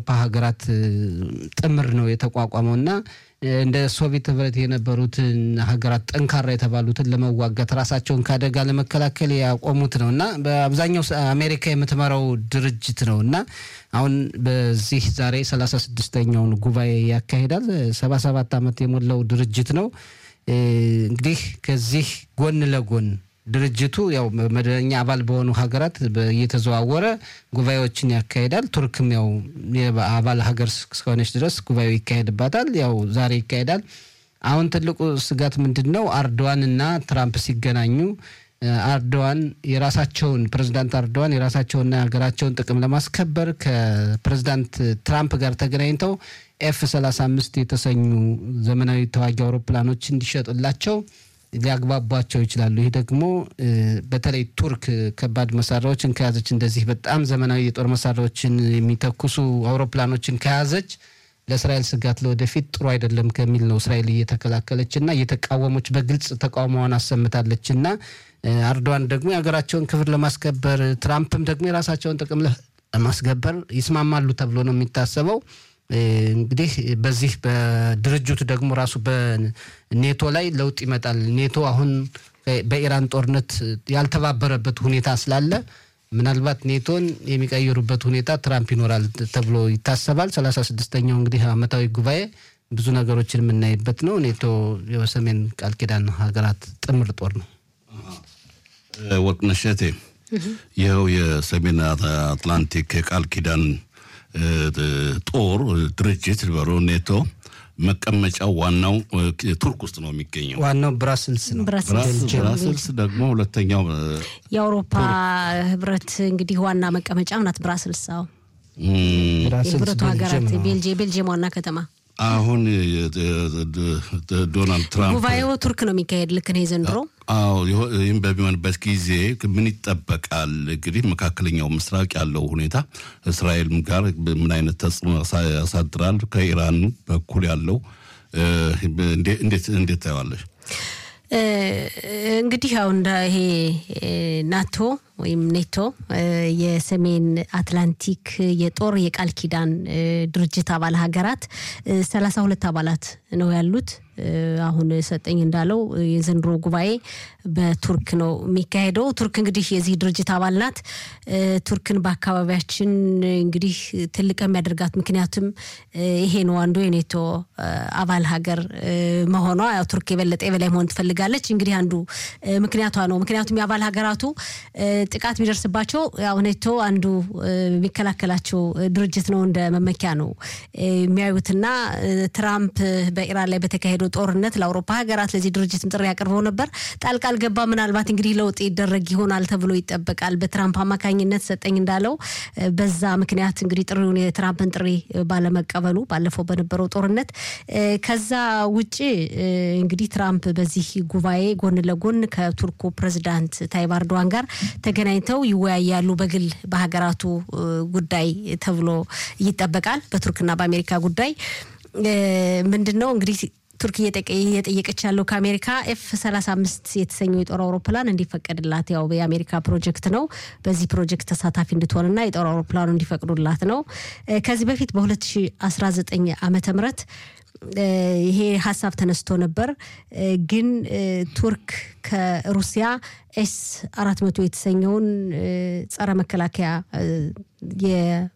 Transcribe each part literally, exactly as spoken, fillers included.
የአውሮፓ ሀገራት ጥምር ነው የተቋቋመውና እንደ ሶቪየት ህብረት የነበሩትን ሀገራት ጠንካራ የተባሉትን ለመዋጋት ራሳቸውን ካደጋ ለመከላከል ያቆሙት ነውና በአብዛኛው አሜሪካ የምትመራው ድርጅት ነውና አሁን በዚህ ዛሬ ሰላሳ ስድስተኛውን ጉባኤ ያካሂዳል። ሰባ ሰባት አመት የሞላው ድርጅት ነው። እንግዲህ ከዚህ ጎን ለጎን ድርጅቱ ያው መደበኛ አባል በሆኑ ሀገራት በየተዘዋወረ ጉባኤዎችን ያካሂዳል። ቱርክም ያው የአባል ሀገር እስከሆነች ድረስ ጉባኤው ይካሄድባታል። ያው ዛሬ ይካሄዳል። አሁን ትልቁ ስጋት ምንድነው? አርዶዋን እና ትራምፕ ሲገናኙ አርዶዋን የራሳቸውን ፕሬዝዳንት አርዶዋን የራሳቸውንና ሀገራቸውን ጥቅም ለማስከበር ከፕሬዝዳንት ትራምፕ ጋር ተገናኝተው ኤፍ ሰላሳ አምስት የተሰኙ ዘመናዊ ተዋጊ አውሮፕላኖች እንዲሸጡላቸው ሊያግባባቸው ይችላሉ። ይሄ ደግሞ በተለይ ቱርክ ከባድ መሳሪያዎችን ከያዘች እንደዚህ በጣም ዘመናዊ የጦር መሳሪያዎችን የሚተኩሱ አውሮፕላኖችን ከያዘች ለእስራኤል ስጋት ለወደፊት ጥሩ አይደለም ከሚል ነው እስራኤል እየተከላከለችና እየተቃወመች በግልጽ ተቃውሞዋን አሰምታለችና አርዶዋን ደግሞ የሀገራቸውን ክብር ለማስከበር ትራምፕም ደግሞ የራሳቸውን ጥቅም ለማስከበር ይስማማሉ ተብሎ ነው የሚታሰበው። እንግዲህ በዚህ በድርጅቱ ደግሞ ራሱ በኔቶ ላይ ለውጥ ይመጣል። ኔቶ አሁን በኢራን ጦርነት ያልተባበረበት ሁኔታ ስላለ ምናልባት ኔቶን የሚቀይሩበት ሁኔታ ትራምፕ ይኖራል ተብሎ ይታሰባል። ሰላሳ ስድስተኛው እንግዲህ አመታዊ ጉባኤ ብዙ ነገሮችን የምናይበት ነው። ኔቶ የሰሜን ቃል ኪዳን ሀገራት ጥምር ጦር ነው። ወርቅነሸቴ ይኸው የሰሜን አትላንቲክ ቃል ኪዳን ጦር ድርጅት በሮ ኔቶ መቀመጫው ዋናው ቱርክ ውስጥ ነው የሚገኘው። ዋናው ብራስልስ ነው። ብራስልስ ደግሞ ሁለተኛው የአውሮፓ ህብረት እንግዲህ ዋና መቀመጫው ናት ብራስልስ። አዎ የህብረቱ ሀገራት ቤልጂየም ቤልጂየም ዋና ከተማ። አሁን ዶናልድ ትራምፕ ጉባኤው ቱርክ ነው የሚካሄድ ልክ ነው ዘንድሮ። አዎ ይሄን በሚሆንበት ጊዜ ምን ይጠበቃል? እንግዲህ መካከለኛው ምስራቅ ያለው ሁኔታ እስራኤልም ጋር ምን አይነት ተጽዕኖ ያሳድራል? ከኢራን በኩል ያለው እንዴት እንዴት ታያለሽ? እንግዲህ አሁን ይሄ ናቶ ወይም ኔቶ የሰሜን አትላንቲክ የጦር የቃል ኪዳን ድርጅት አባል ሀገራት ሰላሳ ሁለት አባላት ነው ያሉት። አሁን ሰጠኝ እንዳለው የዘንድሮ ጉባኤ በቱርክ ነው የሚካሄደው። ቱርክ እንግዲህ የዚህ ድርጅት አባል ናት። ቱርክን በአካባቢያችን እንግዲህ ትልቅ የሚያደርጋት ምክንያቱም ይሄ ነው አንዱ የኔቶ አባል ሀገር መሆኗ። ያው ቱርክ የበለጠ የበላይ መሆን ትፈልጋለች። እንግዲህ አንዱ ምክንያቷ ነው። ምክንያቱም የአባል ሀገራቱ ጥቃት ቢደርስባቸው ያው ኔቶ አንዱ የሚከላከላቸው ድርጅት ነው እንደ መመኪያ ነው የሚያዩትና ትራምፕ በኢራን ላይ በተካሄደው ጦርነት ለአውሮፓ ሀገራት ለዚህ ድርጅት ጥሪ ያቀርበው ነበር። ጣልቃ አልገባ። ምናልባት እንግዲህ ለውጥ ይደረግ ይሆናል ተብሎ ይጠበቃል በትራምፕ አማካኝነት ሰጠኝ እንዳለው። በዛ ምክንያት እንግዲህ ጥሪውን የትራምፕን ጥሪ ባለመቀበሉ ባለፈው በነበረው ጦርነት ከዛ ውጪ እንግዲህ ትራምፕ በዚህ ጉባኤ ጎን ለጎን ከቱርኩ ፕሬዝዳንት ታይብ ኤርዶዋን ጋር ተገናኝተው ይወያያሉ በግል በሀገራቱ ጉዳይ ተብሎ ይጠበቃል። በቱርክና በአሜሪካ ጉዳይ ምንድነው እንግዲህ ቱርክ እየጠየቀች ያለው ከአሜሪካ ኤፍ ሰላሳ አምስት የተሰኘው የጦር አውሮፕላን እንዲፈቀድላት ያው የአሜሪካ ፕሮጀክት ነው። በዚህ ፕሮጀክት ተሳታፊ እንድትሆንና የጦር አውሮፕላኑ እንዲፈቅዱላት ነው። ከዚህ በፊት በ2019 ዓመተ ምህረት ይሄ ሐሳብ ተነስቶ ነበር። ግን ቱርክ ከሩሲያ ኤስ አራት መቶ የተሰኘውን ጸረ መከላከያ የ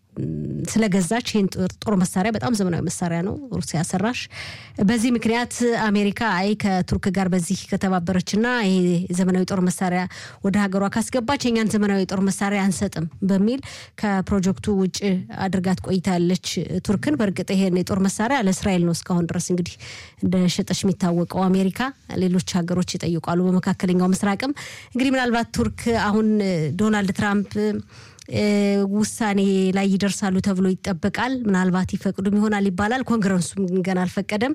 ስለገዛች ይሄን ጦር መሳሪያ በጣም ዘመናዊ መሳሪያ ነው ሩሲያ ሰራሽ። በዚህ ምክንያት አሜሪካ አይ ከቱርክ ጋር በዚህ ከተባበረችና ይሄ ዘመናዊ ጦር መሳሪያ ወደ ሀገሯ ካስገባች የኛን ዘመናዊ ጦር መሳሪያ አንሰጥም በሚል ከፕሮጀክቱ ውጪ አድርጋት ቆይታለች ቱርክን። በርግጥ ይሄን የጦር መሳሪያ ለእስራኤል ነው እስካሁን ድረስ እንግዲህ እንደሸጠች የሚታወቀው አሜሪካ። ሌሎች ሀገሮች ይጠይቃሉ በመካከለኛው ምስራቅም። እንግዲህ ምናልባት ቱርክ አሁን ዶናልድ ትራምፕ ውሳኔ ላይ ይደርሳሉ ተብሎ ይጠበቃል። ምናልባት ይፈቅዱም ይሆናል ይባላል። ኮንግረሱም ገና አልፈቀደም።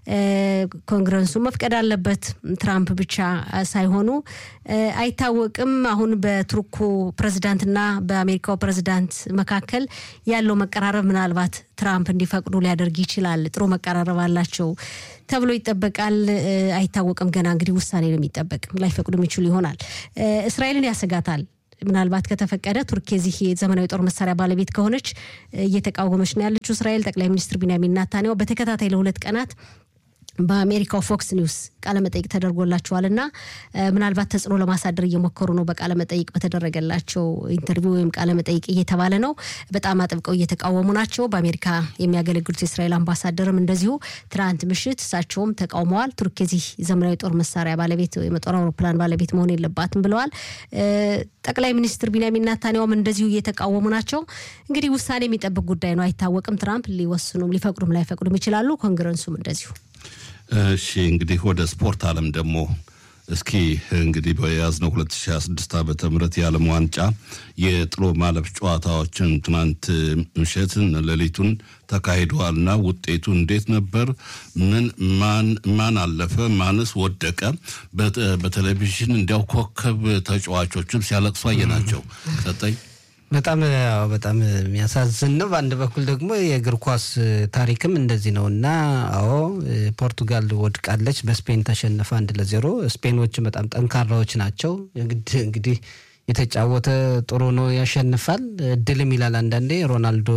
ኮንግረሱ መፍቀድ አለበት ትራምፕ ብቻ ሳይሆኑ አይታወቅም። አሁን በቱርኩ ፕሬዝዳንትና በአሜሪካው ፕሬዝዳንት መካከል ያለው መቀራረብ ምናልባት ትራምፕ እንዲፈቅዱ ሊያደርግ ይችላል። ጥሩ መቀራረብ አላቸው ተብሎ ይጠበቃል። አይታወቅም ገና እንግዲህ ውሳኔ ነው የሚጠበቅ። ላይፈቅዱም ይችላል ይሆናል። እስራኤልን ያሰጋታል ምናልባት ከተፈቀደ ቱርክ የዚህ ዘመናዊ ጦር መሳሪያ ባለቤት ከሆነች እየተቃወመች ነው ያለችው እስራኤል። ጠቅላይ ሚኒስትር ቢንያሚን ኔታንያሁ በተከታታይ ለሁለት ቀናት በአሜሪካው ፎክስ ኒውስ ቃለ መጠይቅ ተደርጎላቸዋልና ምናልባት ተጽዕኖ ለማሳደር እየሞከሩ ነው በቃለ መጠይቅ በተደረገላቸው ኢንተርቪው ወይም ቃለ መጠይቅ እየተባለ ነው። በጣም አጥብቀው እየተቃወሙ ናቸው። በአሜሪካ የሚያገለግሉት የእስራኤል አምባሳደርም እንደዚሁ ትናንት ምሽት እሳቸውም ተቃውመዋል። ቱርክ የዚህ ዘመናዊ ጦር መሳሪያ ባለቤት ወይም ጦር አውሮፕላን ባለቤት መሆን የለባትም ብለዋል። ጠቅላይ ሚኒስትር ቢንያሚን ኔታንያሁም እንደዚሁ እየተቃወሙ ናቸው። እንግዲህ ውሳኔ የሚጠብቅ ጉዳይ ነው፣ አይታወቅም። ትራምፕ ሊወስኑም ሊፈቅዱም ላይፈቅዱም ይችላሉ። ኮንግረሱም እንደዚሁ። እሺ እንግዲህ ወደ ስፖርት ዓለም ደግሞ እስኪ እንግዲህ በያዝነው ሁለት ሺህ ሃያ ስድስት ዓመተ ምህረት የዓለም ዋንጫ የጥሎ ማለፍ ጨዋታዎችን ትናንት ምሽትን ሌሊቱን ተካሂደዋልና ውጤቱ እንዴት ነበር? ምን ማን ማን አለፈ? ማንስ ወደቀ? በቴሌቪዥን እንዲያው ኮከብ ተጫዋቾችም ሲያለቅሱ አየናቸው። ሰጠኝ በጣም በጣም የሚያሳዝን ነው። በአንድ በኩል ደግሞ የእግር ኳስ ታሪክም እንደዚህ ነውና አዎ ፖርቱጋል ወድቃለች፣ በስፔን ተሸነፈ አንድ ለዜሮ። ስፔኖች በጣም ጠንካራዎች ናቸው። እንግዲህ የተጫወተ ጥሩ ነው ያሸንፋል፣ እድልም ይላል አንዳንዴ። ሮናልዶ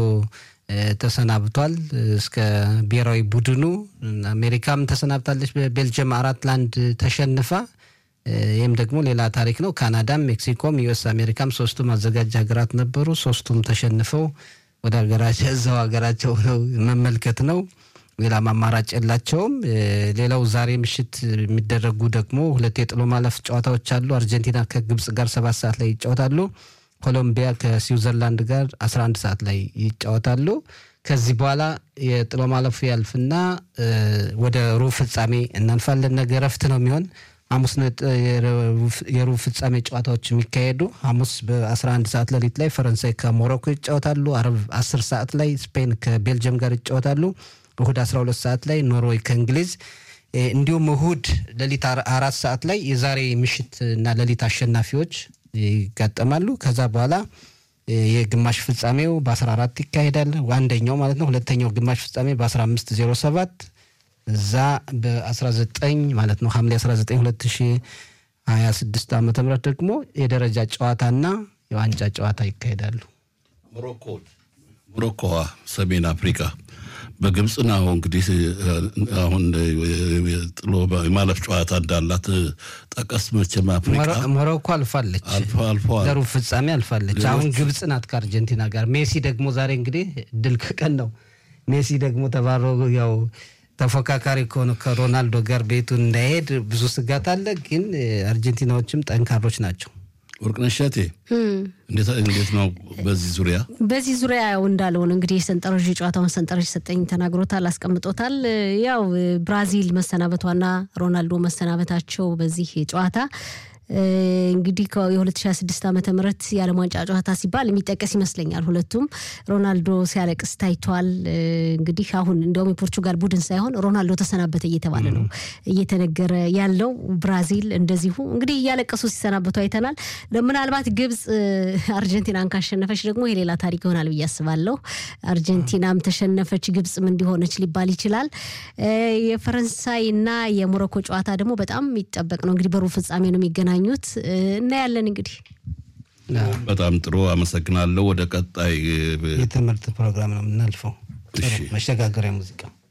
ተሰናብቷል እስከ ብሔራዊ ቡድኑ። አሜሪካም ተሰናብታለች በቤልጅየም አራት ለአንድ ተሸንፋ። ይህም ደግሞ ሌላ ታሪክ ነው። ካናዳም ሜክሲኮም ዩኤስ አሜሪካም ሶስቱም አዘጋጅ ሀገራት ነበሩ። ሶስቱም ተሸንፈው ወደ ሀገራቸው እዛው ሀገራቸው ነው መመልከት ነው። ሌላ አማራጭ የላቸውም። ሌላው ዛሬ ምሽት የሚደረጉ ደግሞ ሁለት የጥሎ ማለፍ ጨዋታዎች አሉ። አርጀንቲና ከግብጽ ጋር ሰባት ሰዓት ላይ ይጫወታሉ። ኮሎምቢያ ከስዊዘርላንድ ጋር አስራ አንድ ሰዓት ላይ ይጫወታሉ። ከዚህ በኋላ የጥሎ ማለፉ ያልፍና ወደ ሩብ ፍጻሜ እናልፋለን። ነገ እረፍት ነው የሚሆን። ሐሙስ ነው የሩብ ፍጻሜ ጨዋታዎች የሚካሄዱ። ሐሙስ በ11 ሰዓት ሌሊት ላይ ፈረንሳይ ከሞሮኮ ይጫወታሉ። አርብ አስር ሰዓት ላይ ስፔን ከቤልጅየም ጋር ይጫወታሉ። እሁድ አስራ ሁለት ሰዓት ላይ ኖርዌይ ከእንግሊዝ፣ እንዲሁም እሁድ ሌሊት አራት ሰዓት ላይ የዛሬ ምሽት እና ሌሊት አሸናፊዎች ይጋጠማሉ። ከዛ በኋላ የግማሽ ፍጻሜው በ14 ይካሄዳል። አንደኛው ማለት ነው። ሁለተኛው ግማሽ ፍጻሜ በ15 ዜሮ ሰባት እዛ በ19 ማለት ነው ሐምሌ አስራ ዘጠኝ ሁለት ሺህ ሃያ ስድስት ዓመተ ምህረት ደግሞ የደረጃ ጨዋታና የዋንጫ ጨዋታ ይካሄዳሉ። ሞሮኮ ሞሮኮ ሰሜን አፍሪካ በግብጽ ነው እንግዲህ አሁን ጥሎ ማለፍ ጨዋታ እንዳላት ጠቀስ መቼም አፍሪካ ሞሮኮ አልፋለች፣ አልፋ አልፋ ለሩብ ፍጻሜ አልፋለች። አሁን ግብጽ ናት ከአርጀንቲና ጋር። ሜሲ ደግሞ ዛሬ እንግዲህ ድል ከቀን ነው። ሜሲ ደግሞ ተባሮ ያው ተፎካካሪ ከሆነ ከሮናልዶ ጋር ቤቱን እንዳይሄድ ብዙ ስጋት አለ። ግን አርጀንቲናዎችም ጠንካሮች ናቸው። ወርቅነሽቴ እንዴት እንዴት ነው በዚህ ዙሪያ በዚህ ዙሪያ ያው እንዳለው እንግዲህ ሰንጠረዥ ጨዋታውን ሰንጠረዥ ሰጠኝ ተናግሮታል፣ አስቀምጦታል። ያው ብራዚል መሰናበቷና ሮናልዶ መሰናበታቸው በዚህ ጨዋታ እንግዲህ ከ2006 ዓመተ ምህረት የዓለም ዋንጫ ጨዋታ ሲባል የሚጠቀስ ይመስለኛል። ሁለቱም ሮናልዶ ሲያለቅስ ታይቷል። እንግዲህ አሁን እንደውም የፖርቹጋል ቡድን ሳይሆን ሮናልዶ ተሰናበተ እየተባለ ነው እየተነገረ ያለው። ብራዚል እንደዚሁ እንግዲህ እያለቀሱ ሲሰናበቱ አይተናል። ምናልባት ግብጽ አርጀንቲናን ካሸነፈች ደግሞ የሌላ ታሪክ ይሆናል ብዬ አስባለሁ። አርጀንቲናም ተሸነፈች ግብጽም እንዲሆነች ሊባል ይችላል። የፈረንሳይና የሞሮኮ ጨዋታ ደግሞ በጣም የሚጠበቅ ነው። እንግዲህ በሩብ ፍጻሜ ነው የሚገናኙት እና ያለን እንግዲህ በጣም ጥሩ አመሰግናለሁ። ወደ ቀጣይ የትምህርት ፕሮግራም ነው የምናልፈው። መሸጋገሪያ ሙዚቃ